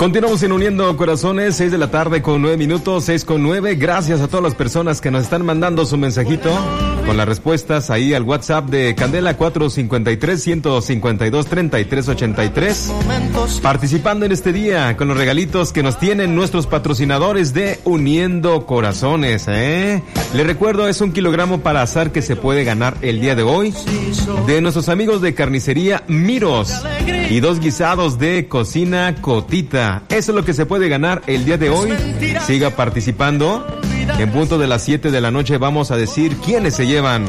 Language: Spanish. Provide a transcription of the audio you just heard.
Continuamos en Uniendo Corazones, 6 de la tarde con 9 minutos, 6:09. Gracias a todas las personas que nos están mandando su mensajito con las respuestas ahí al WhatsApp de Candela 453-152-3383. Participando en este día con los regalitos que nos tienen nuestros patrocinadores de Uniendo Corazones, Le recuerdo, es 1 kilogramo para asar que se puede ganar el día de hoy de nuestros amigos de Carnicería Miros y 2 guisados de Cocina Cotita. Eso es lo que se puede ganar el día de hoy. Siga participando. En punto de las 7 de la noche vamos a decir quiénes se llevan